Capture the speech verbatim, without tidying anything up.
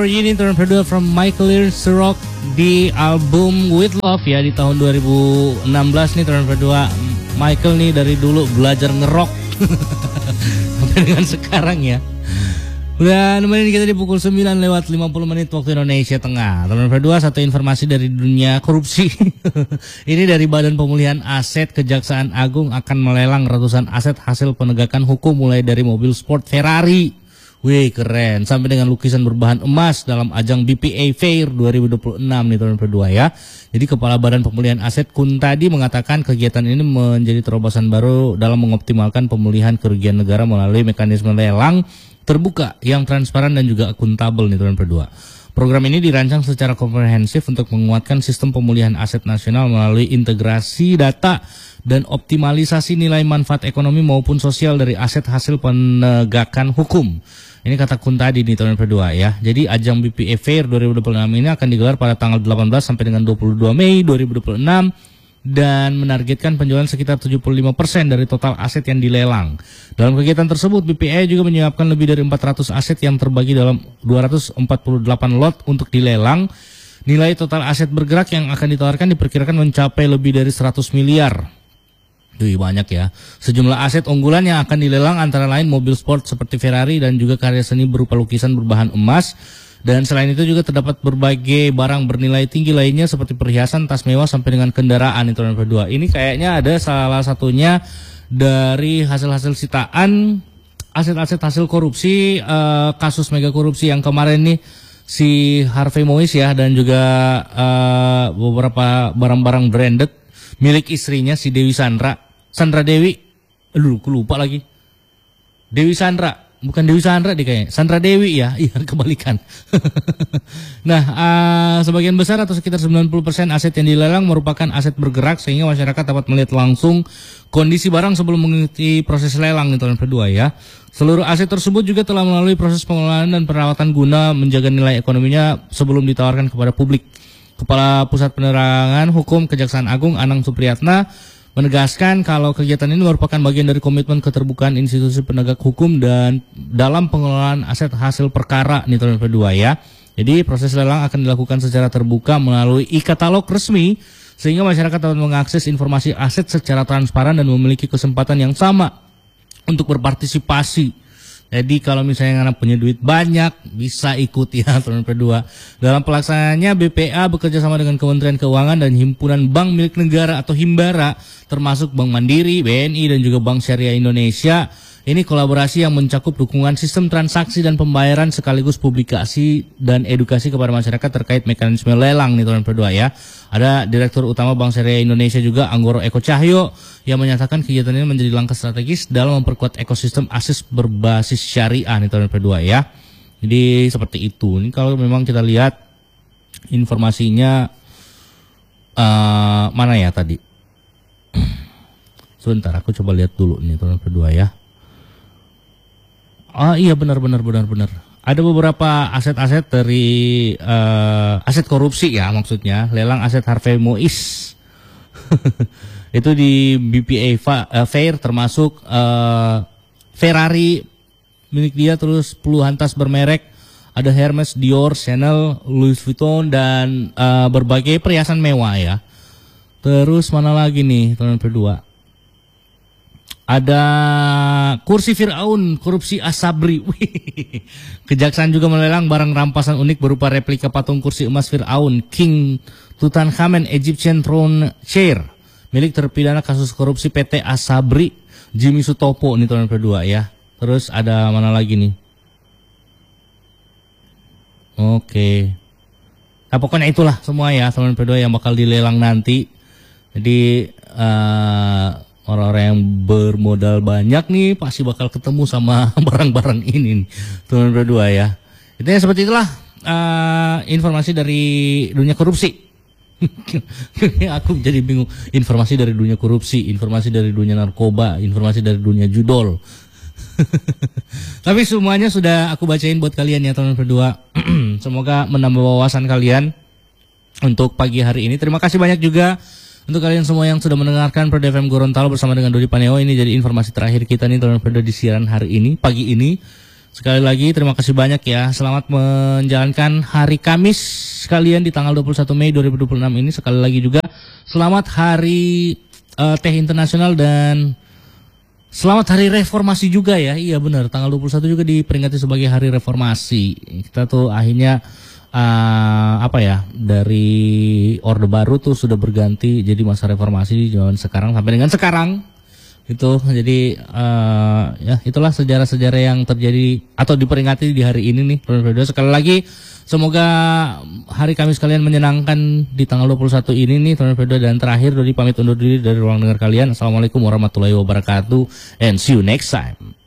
Ini turn kedua from Michael Rock di album With Love ya di tahun dua ribu enam belas nih. Turn kedua Michael nih dari dulu belajar ngerok sampai dengan sekarang ya. Udah nemenin kita di pukul sembilan lewat lima puluh menit waktu Indonesia Tengah. Turn kedua satu informasi dari dunia korupsi. Ini dari Badan Pemulihan Aset Kejaksaan Agung akan melelang ratusan aset hasil penegakan hukum mulai dari mobil sport Ferrari. Wih keren, sampai dengan lukisan berbahan emas dalam ajang B P A Fair dua ribu dua puluh enam nih tahun kedua ya. Jadi Kepala Badan Pemulihan Aset Kuntadi mengatakan kegiatan ini menjadi terobosan baru dalam mengoptimalkan pemulihan kerugian negara melalui mekanisme lelang terbuka yang transparan dan juga akuntabel nih tahun kedua. Program ini dirancang secara komprehensif untuk menguatkan sistem pemulihan aset nasional melalui integrasi data dan optimalisasi nilai manfaat ekonomi maupun sosial dari aset hasil penegakan hukum. Ini kata Kuntadi di tahun kedua ya. Jadi ajang B P A Fair dua ribu dua puluh enam ini akan digelar pada tanggal delapan belas sampai dengan dua puluh dua Mei dua ribu dua puluh enam dan menargetkan penjualan sekitar tujuh puluh lima persen dari total aset yang dilelang. Dalam kegiatan tersebut B P A juga menyiapkan lebih dari empat ratus aset yang terbagi dalam dua ratus empat puluh delapan lot untuk dilelang. Nilai total aset bergerak yang akan ditawarkan diperkirakan mencapai lebih dari seratus miliar. Wih banyak ya. Sejumlah aset unggulan yang akan dilelang antara lain mobil sport seperti Ferrari dan juga karya seni berupa lukisan berbahan emas. Dan selain itu juga terdapat berbagai barang bernilai tinggi lainnya seperti perhiasan, tas mewah sampai dengan kendaraan itu yang kedua. Ini kayaknya ada salah satunya dari hasil-hasil sitaan aset-aset hasil korupsi eh, kasus mega korupsi yang kemarin nih si Harvey Mois ya, dan juga eh, beberapa barang-barang branded milik istrinya si Dewi Sandra. Sandra Dewi, aduh aku lupa lagi. Dewi Sandra, bukan Dewi Sandra deh kayaknya. Sandra Dewi ya, iya kebalikan. Nah, uh, sebagian besar atau sekitar sembilan puluh persen aset yang dilelang merupakan aset bergerak sehingga masyarakat dapat melihat langsung kondisi barang sebelum mengikuti proses lelang di tahun kedua ya. Seluruh aset tersebut juga telah melalui proses pengelolaan dan perawatan guna menjaga nilai ekonominya sebelum ditawarkan kepada publik. Kepala Pusat Penerangan Hukum Kejaksaan Agung Anang Supriyatna menegaskan kalau kegiatan ini merupakan bagian dari komitmen keterbukaan institusi penegak hukum dan dalam pengelolaan aset hasil perkara nih tahun kedua ya. Jadi proses lelang akan dilakukan secara terbuka melalui e-katalog resmi sehingga masyarakat dapat mengakses informasi aset secara transparan dan memiliki kesempatan yang sama untuk berpartisipasi. Jadi kalau misalnya anak punya duit banyak bisa ikut ya tahun kedua. Dalam pelaksanaannya B P A bekerja sama dengan Kementerian Keuangan dan Himpunan Bank Milik Negara atau Himbara termasuk Bank Mandiri, B N I dan juga Bank Syariah Indonesia. Ini kolaborasi yang mencakup dukungan sistem transaksi dan pembayaran sekaligus publikasi dan edukasi kepada masyarakat terkait mekanisme lelang nih tahun kedua ya. Ada Direktur Utama Bank Syariah Indonesia juga Anggoro Eko Cahyo yang menyatakan kegiatan ini menjadi langkah strategis dalam memperkuat ekosistem aset berbasis syariah nih tahun kedua ya. Jadi seperti itu. Ini kalau memang kita lihat informasinya uh, mana ya tadi? Sebentar aku coba lihat dulu nih tahun kedua ya. Oh iya benar benar benar benar. Ada beberapa aset-aset dari uh, aset korupsi ya maksudnya lelang aset Harvey Mois. Itu di B P A Fair termasuk uh, Ferrari milik dia, terus puluhan tas bermerek, ada Hermes, Dior, Chanel, Louis Vuitton dan uh, berbagai perhiasan mewah ya. Terus mana lagi nih tahun kedua? Ada kursi Fir'aun, korupsi Asabri. Wih. Kejaksaan juga melelang barang rampasan unik berupa replika patung kursi emas Fir'aun, King Tutankhamen Egyptian Throne Chair, milik terpidana kasus korupsi P T Asabri, Jimmy Sutopo nih tahun kedua ya. Terus ada mana lagi nih? Oke. Nah pokoknya itulah semua ya tahun kedua yang bakal dilelang nanti. Jadi uh, orang-orang yang bermodal banyak nih pasti bakal ketemu sama barang-barang ini nih, tahun kedua ya. Itu ya seperti itulah uh, informasi dari dunia korupsi. Aku jadi bingung. Informasi dari dunia korupsi, informasi dari dunia narkoba, informasi dari dunia judol. Tapi semuanya sudah aku bacain buat kalian ya tahun kedua. Semoga menambah wawasan kalian untuk pagi hari ini. Terima kasih banyak juga untuk kalian semua yang sudah mendengarkan Pro F M Gorontalo bersama dengan Dodi Paneo. Ini jadi informasi terakhir kita nih tahun kedua di siaran hari ini, pagi ini. Sekali lagi terima kasih banyak ya. Selamat menjalankan hari Kamis sekalian di tanggal dua puluh satu Mei dua ribu dua puluh enam ini. Sekali lagi juga selamat hari uh, Teh Internasional dan selamat hari reformasi juga ya. Iya benar, tanggal dua puluh satu juga diperingati sebagai hari reformasi. Kita tuh akhirnya uh, apa ya, dari Orde Baru tuh sudah berganti jadi masa reformasi di zaman sekarang sampai dengan sekarang. Itu jadi uh, ya itulah sejarah-sejarah yang terjadi atau diperingati di hari ini nih. Sekali lagi semoga hari Kamis kalian menyenangkan di tanggal dua puluh satu ini nih, dan terakhir Dodi pamit undur diri dari ruang dengar kalian. Assalamualaikum warahmatullahi wabarakatuh and see you next time.